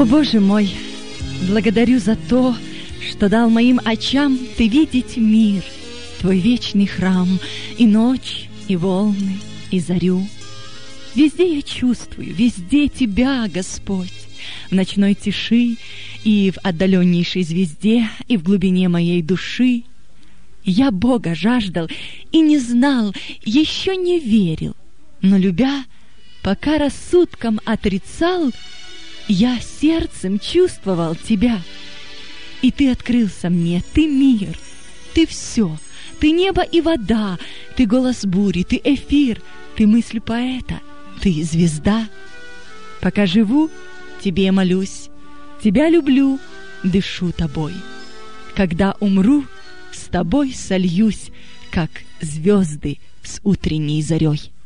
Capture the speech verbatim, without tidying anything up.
О, Боже мой, благодарю за то, что дал моим очам Ты видеть мир, Твой вечный храм, и ночь, и волны, и зарю. Везде я чувствую, везде Тебя, Господь, в ночной тиши и в отдаленнейшей звезде, и в глубине моей души. Я Бога жаждал и не знал, еще не верил, но, любя, пока рассудком отрицал, я сердцем чувствовал Тебя. И Ты открылся мне, Ты мир, Ты все, Ты небо и вода, Ты голос бури, Ты эфир, Ты мысль поэта, Ты звезда. Пока живу, Тебе молюсь, Тебя люблю, дышу Тобой. Когда умру, с Тобой сольюсь, как звезды с утренней зарей.